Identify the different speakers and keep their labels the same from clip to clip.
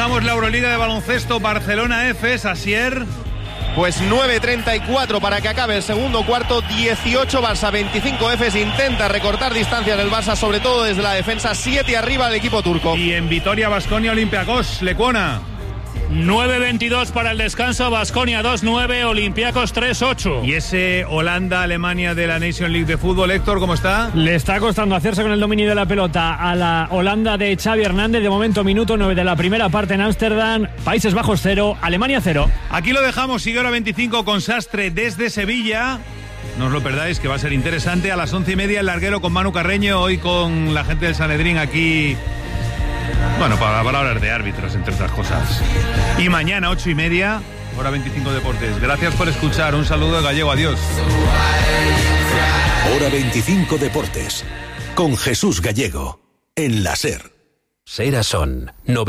Speaker 1: dejamos la Euroliga de baloncesto. Barcelona-Efes, Asier.
Speaker 2: Pues 9:34 para que acabe el segundo cuarto. 18 Barça, 25 Efes. Intenta recortar distancias del Barça, sobre todo desde la defensa. 7 arriba el equipo turco.
Speaker 1: Y en Vitoria, Baskonia, Olympiacos, Lecuona.
Speaker 3: 9:22 para el descanso. Baskonia 2-9, Olympiacos 3-8.
Speaker 1: Y ese Holanda-Alemania de la Nation League de fútbol, Héctor, ¿cómo está?
Speaker 4: Le está costando hacerse con el dominio de la pelota a la Holanda de Xavi Hernández. De momento, minuto 9 de la primera parte en Ámsterdam. Países Bajos 0, Alemania 0.
Speaker 1: Aquí lo dejamos. Sigue hora 25 con Sastre desde Sevilla. No os lo perdáis, que va a ser interesante. A las 11:30 el larguero con Manu Carreño. Hoy con la gente del Sanedrín aquí. Bueno, para hablar de árbitros, entre otras cosas. Y mañana, 8:30, hora 25 Deportes. Gracias por escuchar. Un saludo de Gallego. Adiós.
Speaker 5: Hora 25 Deportes. Con Jesús Gallego. En la SER.
Speaker 6: Sera Son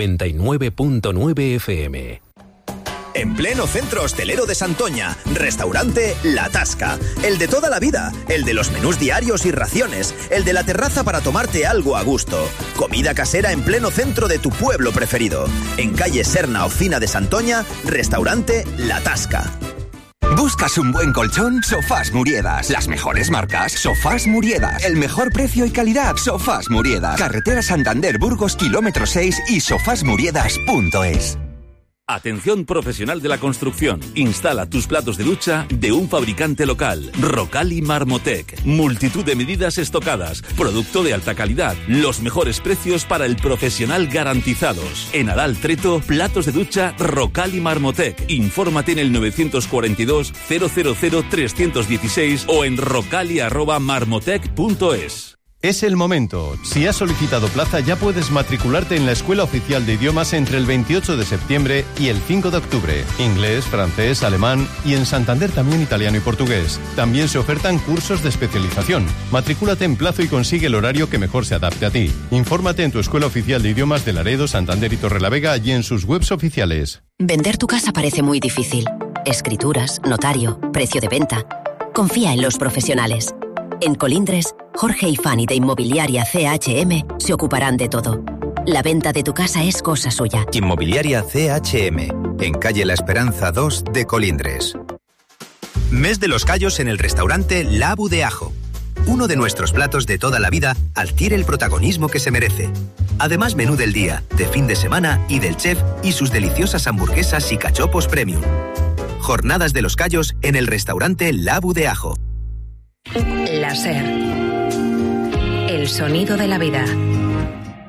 Speaker 6: 99.9 FM.
Speaker 7: En pleno centro hostelero de Santoña, restaurante La Tasca. El de toda la vida, el de los menús diarios y raciones, el de la terraza para tomarte algo a gusto. Comida casera en pleno centro de tu pueblo preferido. En calle Serna, Ocina de Santoña, restaurante La Tasca.
Speaker 8: ¿Buscas un buen colchón? Sofás Muriedas. Las mejores marcas. Sofás Muriedas. El mejor precio y calidad. Sofás Muriedas. Carretera Santander Burgos, kilómetro 6 y sofasmuriedas.es.
Speaker 9: Atención profesional de la construcción. Instala tus platos de ducha de un fabricante local. Rocali Marmotec. Multitud de medidas estocadas. Producto de alta calidad. Los mejores precios para el profesional garantizados. En Adal Treto, platos de ducha Rocali Marmotec. Infórmate en el 942 000 316 o en rocali@marmotec.es.
Speaker 10: Es el momento. Si has solicitado plaza, ya puedes matricularte en la Escuela Oficial de Idiomas entre el 28 de septiembre y el 5 de octubre. Inglés, francés, alemán y en Santander también italiano y portugués. También se ofertan cursos de especialización. Matricúlate en plazo y consigue el horario que mejor se adapte a ti. Infórmate en tu Escuela Oficial de Idiomas de Laredo, Santander y Torrelavega y en sus webs oficiales.
Speaker 11: Vender tu casa parece muy difícil. Escrituras, notario, precio de venta. Confía en los profesionales. En Colindres, Jorge y Fanny de Inmobiliaria CHM se ocuparán de todo. La venta de tu casa es cosa suya.
Speaker 12: Inmobiliaria CHM, en calle La Esperanza 2 de Colindres. Mes de los callos en el restaurante La Abu de Ajo. Uno de nuestros platos de toda la vida adquiere el protagonismo que se merece. Además, menú del día, de fin de semana y del chef y sus deliciosas hamburguesas y cachopos premium. Jornadas de los callos en el restaurante La Abu de Ajo.
Speaker 13: La SER. El sonido de la vida.